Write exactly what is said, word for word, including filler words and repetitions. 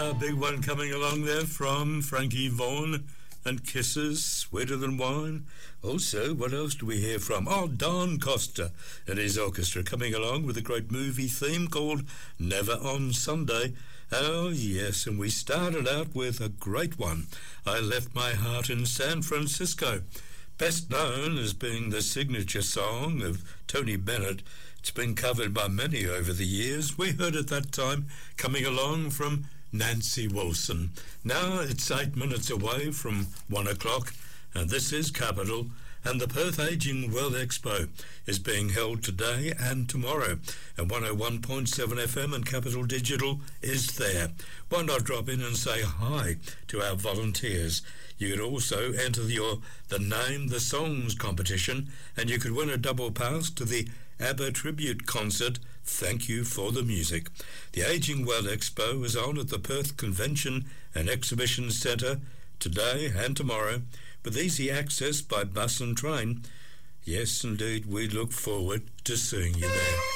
Ah, big one coming along there from Frankie Vaughan and Kisses, Sweeter Than Wine. Also, what else do we hear from? Oh, Don Costa and his orchestra coming along with a great movie theme called Never on Sunday. Oh, yes, and we started out with a great one, I Left My Heart in San Francisco. Best known as being the signature song of Tony Bennett. It's been covered by many over the years. We heard at that time coming along from Nancy Wilson. Now it's eight minutes away from one o'clock, and this is Capital, and the Perth Ageing Well Expo is being held today and tomorrow, and one oh one point seven F M and Capital Digital is there. Why not drop in and say hi to our volunteers? You could also enter your the Name the Songs competition, and you could win a double pass to the ABBA tribute concert, Thank You for the Music. The Ageing Well Expo is on at the Perth Convention and Exhibition Centre today and tomorrow, with easy access by bus and train. Yes, indeed, we look forward to seeing you there.